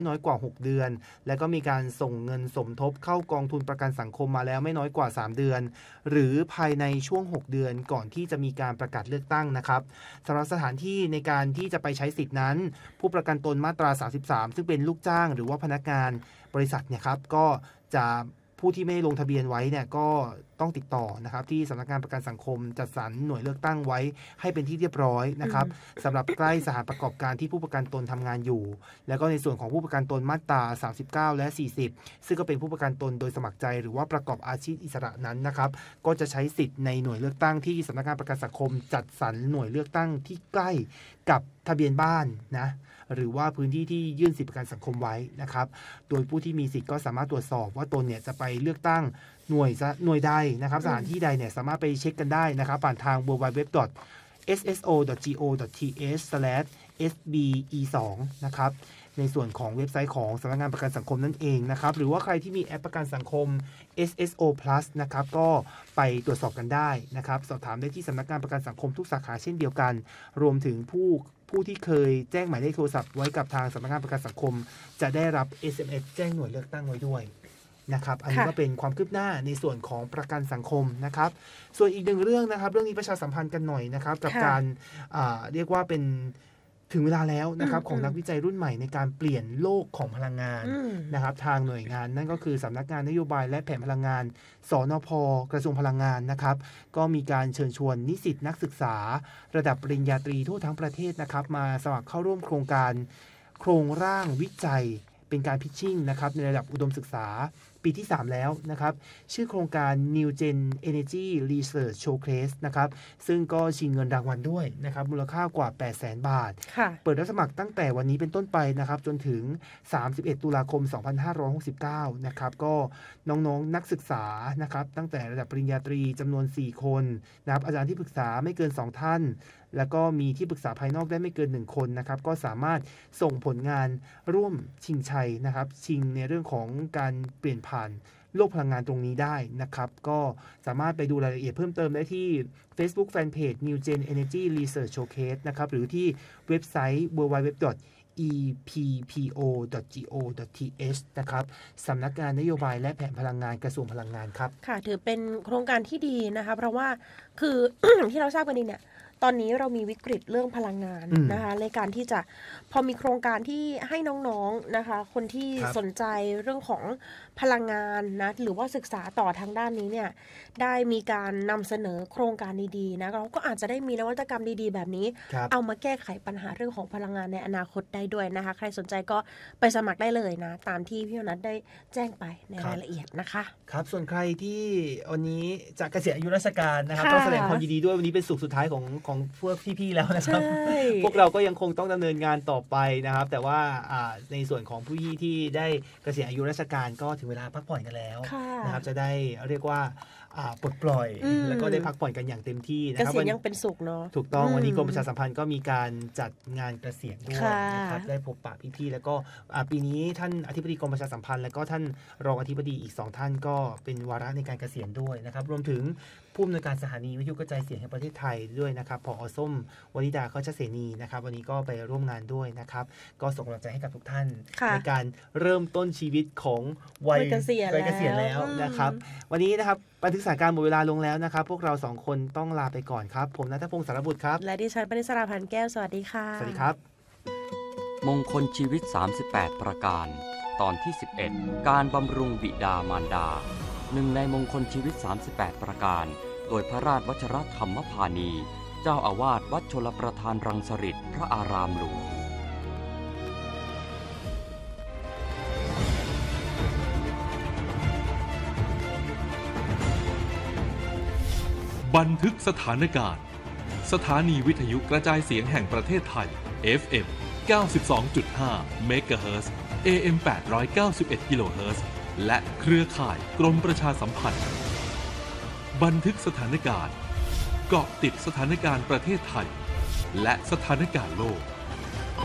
น้อยกว่า6เดือนและก็มีการส่งเงินสมทบเข้ากองทุนประกันสังคมมาแล้วไม่น้อยกว่า3เดือนหรือภายในช่วง6เดือนก่อนที่จะมีการประกาศเลือกตั้งนะครับสำหรับสถานที่ในการที่จะไปใช้สิทธินั้นผู้ประกันตนมาตรา33ซึ่งเป็นลูกจ้างหรือว่าพนักงานบริษัทเนี่ยครับก็จะผู้ที่ไม่ลงทะเบียนไว้เนี่ยก็ต้องติดต่อนะครับที่สำนักงานประกันสังคมจัดสรรหน่วยเลือกตั้งไว้ให้เป็นที่เรียบร้อยนะครับสำหรับใกล้สถานประกอบการที่ผู้ประกันตนทำงานอยู่แล้วก็ในส่วนของผู้ประกันตนมาตรา39และ40ซึ่งก็เป็นผู้ประกันตนโดยสมัครใจหรือว่าประกอบอาชีพอิสระนั้นนะครับก็จะใช้สิทธิ์ในหน่วยเลือกตั้งที่สำนักงานประกันสังคมจัดสรรหน่วยเลือกตั้งที่ใกล้กับทะเบียนบ้านนะหรือว่าพื้นที่ที่ยื่นสิทธิประกันสังคมไว้นะครับโดยผู้ที่มีสิทธิ์ก็สามารถตรวจสอบว่าตนเนี่ยจะไปเลือกตั้งหน่วยใดนะครับสถานที่ใดเนี่ยสามารถไปเช็คกันได้นะครับผ่านทาง www.sso.go.th/sbe2 นะครับในส่วนของเว็บไซต์ของสำนักงานประกันสังคมนั่นเองนะครับหรือว่าใครที่มีแอปประกันสังคม SSO Plus นะครับก็ไปตรวจสอบกันได้นะครับสอบถามได้ที่สำนักงานประกันสังคมทุกสาขาเช่นเดียวกันรวมถึงผู้ที่เคยแจ้งหมายเลขโทรศัพท์ไว้กับทางสำนักงานประกันสังคมจะได้รับ SMS แจ้งหน่วยเลือกตั้งไว้ด้วยนะครับอันนี้ก็เป็นความคืบหน้าในส่วนของประกันสังคมนะครับส่วนอีกหนึ่งเรื่องนะครับเรื่องนี้ประชาสัมพันธ์กันหน่อยนะครับกับการเรียกว่าเป็นถึงเวลาแล้วนะครับของนักวิจัยรุ่นใหม่ในการเปลี่ยนโลกของพลังงานนะครับทางหน่วยงานนั่นก็คือสำนักงานนโยบายและแผนพลังงานสนพ.กระทรวงพลังงานนะครับก็มีการเชิญชวนนิสิตนักศึกษาระดับปริญญาตรีทั่วทั้งประเทศนะครับมาสมัครเข้าร่วมโครงการโครงร่างวิจัยเป็นการพิชชิ่งนะครับในระดับอุดมศึกษาปีที่3แล้วนะครับชื่อโครงการ New Gen Energy Research Showcase นะครับซึ่งก็ชิงเงินรางวัลด้วยนะครับมูลค่ากว่า 800,000 บาทเปิดรับสมัครตั้งแต่วันนี้เป็นต้นไปนะครับจนถึง31ตุลาคม2569นะครับก็น้องๆนักศึกษานะครับตั้งแต่ระดับปริญญาตรีจำนวน4คนนะครับอาจารย์ที่ปรึกษาไม่เกิน2ท่านแล้วก็มีที่ปรึกษาภายนอกได้ไม่เกิน1คนนะครับก็สามารถส่งผลงานร่วมชิงชัยนะครับชิงในเรื่องของการเปลี่ยนผ่านโลกพลังงานตรงนี้ได้นะครับก็สามารถไปดูรายละเอียดเพิ่มเติมได้ที่ Facebook Fanpage New Gen Energy Research Showcase นะครับหรือที่เว็บไซต์ www.eppo.go.th นะครับสำนักงานนโยบายและแผนพลังงานกระทรวงพลังงานครับค่ะถือเป็นโครงการที่ดีนะคะเพราะว่าคือ ที่เราทราบกันดีเนี่ยตอนนี้เรามีวิกฤตเรื่องพลังงานนะคะในการที่จะพอมีโครงการที่ให้น้องๆนะคะคนที่สนใจเรื่องของพลังงานนะหรือว่าศึกษาต่อทางด้านนี้เนี่ยได้มีการนำเสนอโครงการดีๆนะเราก็อาจจะได้มีนวัตกรรมดีๆแบบนี้เอามาแก้ไขปัญหาเรื่องของพลังงานในอนาคตได้ด้วยนะคะใครสนใจก็ไปสมัครได้เลยนะตามที่พี่นัทได้แจ้งไปในรายละเอียดนะคะครับส่วนใครที่วันนี้จะเกษียณอายุราชการนะครับต้องแสดงความยินดีด้วยวันนี้เป็นสุขสุดท้ายของพวกพี่ๆแล้วนะครับพวกเราก็ยังคงต้องดำเนินงานต่อไปนะครับแต่ว่าในส่วนของผู้ที่ได้เกษียณอายุราชการก็ถึงเวลาพักผ่อนกันแล้วนะครับจะได้เรียกว่าปลดปล่อยแล้วก็ได้พักผ่อนกันอย่างเต็มที่นะครับเกษียณยังเป็นสุขเนาะถูกต้องวันนี้กรมประชาสัมพันธ์ก็มีการจัดงานเกษียณด้วยนะครับได้พบปะพี่ๆแล้วก็ปีนี้ท่านอธิบดีกรมประชาสัมพันธ์แล้วก็ท่านรองอธิบดีอีก2ท่านก็เป็นวาระในการเกษียณด้วยนะครับรวมถึงผู้อำนวยการสถานีวิทยุกระจายเสียงแห่งประเทศไทยด้วยนะครับผอ.ส้มวนิดา โฆษเสนีนะครับวันนี้ก็ไปร่วมงานด้วยนะครับก็ส่งกำลังใจให้กับทุกท่านในการเริ่มต้นชีวิตของวัยเกษียณแล้วนะครับวันนี้นะครับบันทึกสถานการณ์หมดเวลาลงแล้วนะครับพวกเรา2คนต้องลาไปก่อนครับผมณัฐพงศ์สารบุตรครับและดิฉันปณิสราพันธ์แก้วสวัสดีค่ะสวัสดีครับมงคลชีวิต38ประการตอนที่11การบำรุงบิดามารดาหนึ่งในมงคลชีวิต38ประการโดยพระราชวชรธรรมพานีเจ้าอาวาสวัดชลประทานรังสฤษฎ์พระอารามหลวงบันทึกสถานการณ์สถานีวิทยุกระจายเสียงแห่งประเทศไทย FM 92.5 เมกะเฮิรตซ์ AM 891 กิโลเฮิรตซ์และเครือข่ายกรมประชาสัมพันธ์บันทึกสถานการณ์เกาะติดสถานการณ์ประเทศไทยและสถานการณ์โลก